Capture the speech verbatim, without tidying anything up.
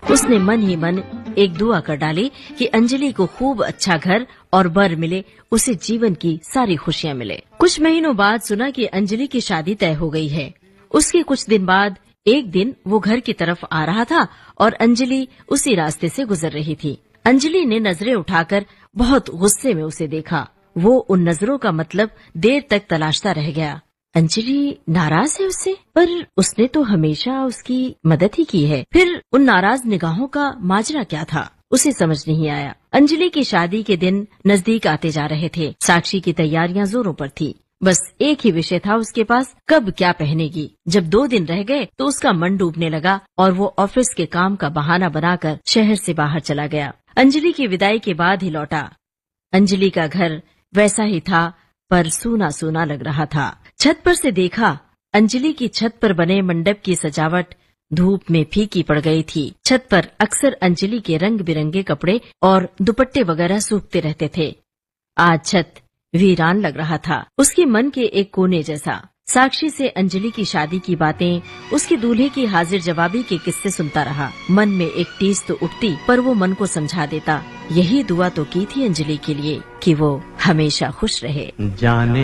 उसने मन ही मन एक दुआ कर डाली कि अंजलि को खूब अच्छा घर और बर मिले, उसे जीवन की सारी खुशियाँ मिले। कुछ महीनों बाद सुना कि अंजलि की शादी तय हो गई है। उसके कुछ दिन बाद एक दिन वो घर की तरफ आ रहा था और अंजलि उसी रास्ते से गुजर रही थी। अंजलि ने नजरें उठाकर बहुत गुस्से में उसे देखा। वो उन नजरों का मतलब देर तक तलाशता रह गया। अंजलि नाराज है उससे, पर उसने तो हमेशा उसकी मदद ही की है। फिर उन नाराज निगाहों का माजरा क्या था, उसे समझ नहीं आया। अंजलि की शादी के दिन नजदीक आते जा रहे थे। साक्षी की तैयारियां जोरों पर थी। बस एक ही विषय था उसके पास, कब क्या पहनेगी। जब दो दिन रह गए तो उसका मन डूबने लगा और वो ऑफिस के काम का बहाना बनाकर शहर से बाहर चला गया। अंजलि की विदाई के बाद ही लौटा। अंजलि का घर वैसा ही था, पर सूना सूना लग रहा था। छत पर से देखा, अंजलि की छत पर बने मंडप की सजावट धूप में फीकी पड़ गई थी। छत पर अक्सर अंजलि के रंग बिरंगे कपड़े और दुपट्टे वगैरह सूखते रहते थे। आज छत वीरान लग रहा था, उसके मन के एक कोने जैसा। साक्षी से अंजलि की शादी की बातें, उसके दूल्हे की हाजिर जवाबी के किस्से सुनता रहा। मन में एक टीस तो उठती, पर वो मन को समझा देता। यही दुआ तो की थी अंजलि के लिए कि वो हमेशा खुश रहे। जाने